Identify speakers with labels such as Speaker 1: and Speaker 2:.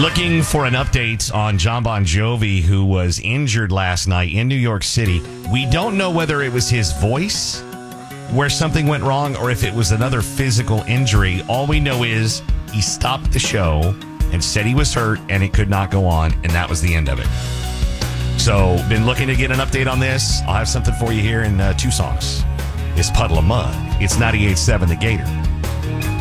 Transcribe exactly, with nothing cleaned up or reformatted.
Speaker 1: Looking for an update on John Bon Jovi, who was injured last night in New York City. We don't know whether it was his voice where something went wrong or if it was another physical injury. All we know is he stopped the show and said he was hurt and it could not go on, and that was the end of it. So, been looking to get an update on this. I'll have something for you here in uh, two songs. It's Puddle of Mud. It's ninety-eight point seven The Gator.